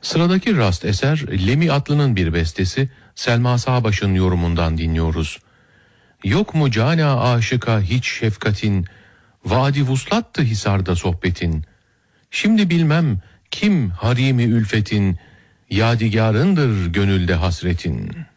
Sıradaki rast eser Lemi Atlı'nın bir bestesi, Selma Sağbaş'ın yorumundan dinliyoruz. Yok mu cana aşıka hiç şefkatin, vadi vuslattı hisarda sohbetin. Şimdi bilmem kim harimi ülfetin, yadigarındır gönülde hasretin.